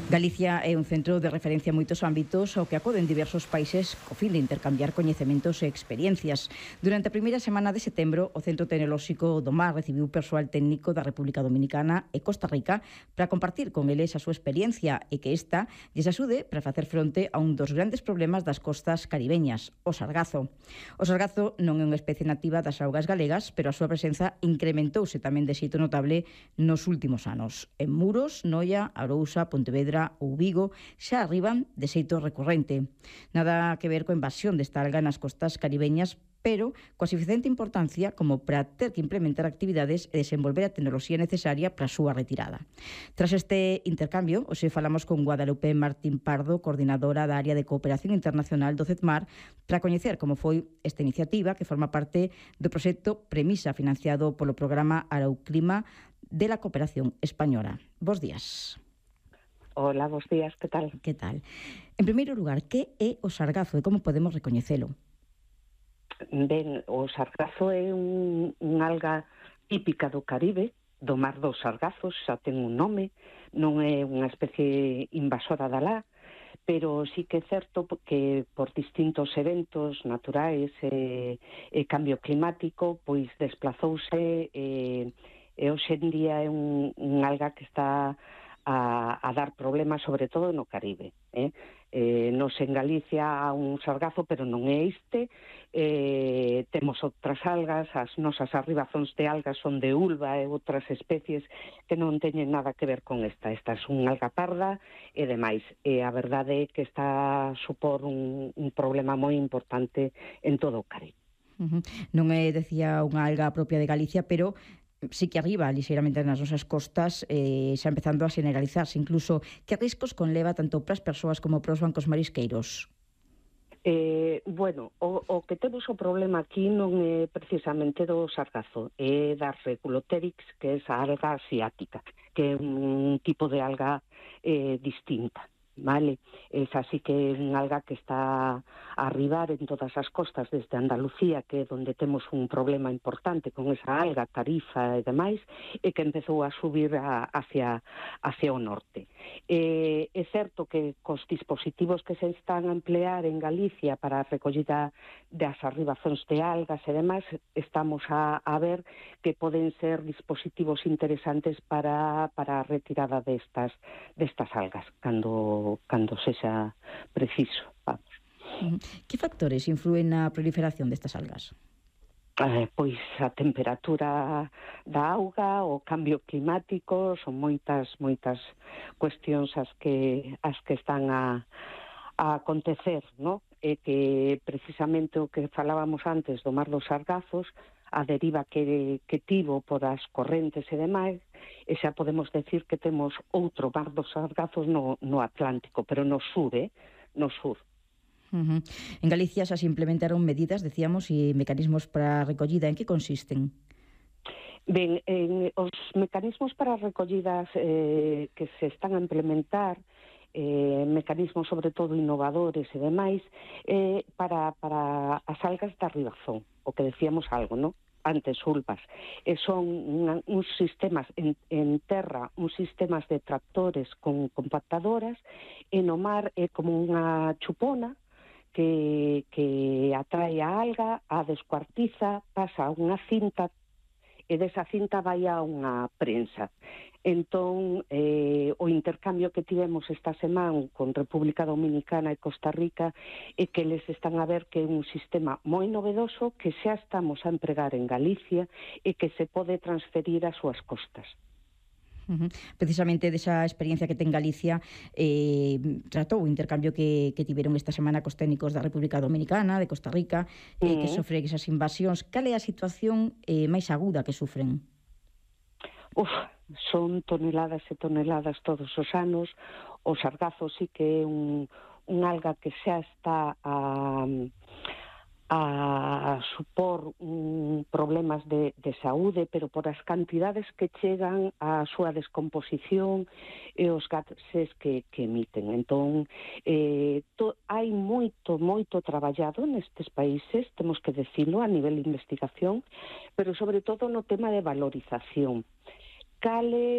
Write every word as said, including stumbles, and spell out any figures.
Galicia é un centro de referencia en moitos ámbitos ao que acoden diversos países co fin de intercambiar coñecementos e experiencias. Durante a primeira semana de setembro, o Centro Tecnolóxico do Mar recibiu persoal técnico da República Dominicana e Costa Rica para compartir con eles a súa experiencia e que esta lles axude para facer fronte a un dos grandes problemas das costas caribeñas, o sargazo. O sargazo non é unha especie nativa das augas galegas, pero a súa presenza incrementouse tamén de xeito notable nos últimos anos. En Muros, Noia, Arousa, Pontevedra ou Vigo xa arriban de xeito recurrente. Nada que ver coa invasión desta alga nas costas caribeñas, pero coa suficiente importancia como para ter que implementar actividades e desenvolver a tecnoloxía necesaria para a súa retirada. Tras este intercambio, hoxe falamos con Guadalupe Martín Pardo, coordinadora da Área de Cooperación Internacional do CETMAR, para coñecer como foi esta iniciativa que forma parte do proxecto Premisa financiado polo programa Arauclima de la Cooperación Española. Bos días. Hola, bos días, que tal? Que tal? En primeiro lugar, que é o sargazo e como podemos recoñecelo? Ben, o sargazo é un, un alga típica do Caribe, do mar dos sargazos, xa ten un nome, non é unha especie invasora da lá, pero sí que é certo que por distintos eventos naturais e, e cambio climático, pois desplazouse e, e hoxe en día é un, un alga que está A, a dar problemas, sobre todo no Caribe. Eh? Eh, nos en Galicia há un sargazo, pero non é este. Eh, temos outras algas, as nosas arribazóns de algas son de ulva e outras especies que non teñen nada que ver con esta. Esta é unha alga parda e demais. E a verdade é que está a supor un, un problema moi importante en todo o Caribe. Uh-huh. Non é, decía, unha alga propia de Galicia, pero sí que arriba lixeiramente nas nosas costas, eh, xa empezando a generalizarse. Incluso, que riscos conleva tanto para as persoas como para os bancos marisqueiros? Eh, bueno, o, o que temos o problema aquí non é precisamente do sargazo, é da Reguloteryx, que é a alga asiática, que é un tipo de alga eh, distinta. Vale, es así que é unha alga que está a arribar en todas as costas desde Andalucía, que é onde temos un problema importante con esa alga, Tarifa e demais, e que empezou a subir a, hacia, hacia o norte. Eh, é certo que cos dispositivos que se están a emplear en Galicia para a recollida das arribazóns de algas e demais, estamos a, a ver que poden ser dispositivos interesantes para, para a retirada destas, destas algas, cando cando sexa preciso, vamos. Que factores influen na proliferación destas algas? Eh, pois a temperatura da auga, o cambio climático, son moitas, moitas cuestións as que as que están a, a acontecer, ¿no? E que precisamente o que falábamos antes do mar dos sargazos, a deriva que, que tivo por as correntes e demais, e xa podemos decir que temos outro mar dos sargazos no, no Atlántico, pero no sur, eh? no sur. Uh-huh. En Galicia xa se implementaron medidas, decíamos, e mecanismos para a recollida. En que consisten? Ben, en, os mecanismos para recollidas eh, que se están a implementar, eh, mecanismos sobre todo innovadores e demais, eh, para, para as algas da arribazón, o que decíamos algo, ¿no? Antes, ulvas, e son una, uns sistemas en, en terra, uns sistemas de tractores con compactadoras, e no mar é como unha chupona que, que atrae a alga, a descuartiza, pasa unha cinta, e desa cinta vai a unha prensa. Entón, eh, o intercambio que tivemos esta semana con República Dominicana e Costa Rica é que les están a ver que é un sistema moi novedoso que xa estamos a empregar en Galicia e que se pode transferir ás súas costas. Uh-huh. Precisamente desa experiencia que ten Galicia, eh, tratou o intercambio que, que tiveron esta semana cos técnicos da República Dominicana, de Costa Rica, eh, uh-huh. que sofren esas invasións. Cal é a situación eh, máis aguda que sufren? Uf, son toneladas e toneladas todos os anos. O sargazo sí que é un, un alga que xa está a, a supor um, problemas de, de saúde, pero por as cantidades que chegan á súa descomposición e os gases que, que emiten. Entón, eh, to, hai moito, moito traballado nestes países, temos que decirlo, a nivel de investigación, pero sobre todo no tema de valorización. Cale